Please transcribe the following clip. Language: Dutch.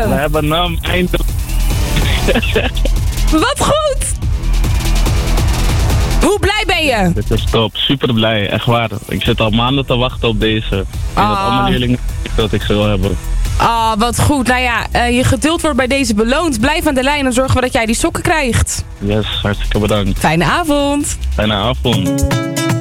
We hebben hem eindelijk. Wat goed! Hoe blij ben je? Dit is top, super blij, echt waar. Ik zit al maanden te wachten op deze. Ik denk dat allemaal leerlingen dat ik ze wil hebben. Wat goed. Nou ja, je geduld wordt bij deze beloond. Blijf aan de lijn en zorgen we dat jij die sokken krijgt. Yes, hartstikke bedankt. Fijne avond. Fijne avond.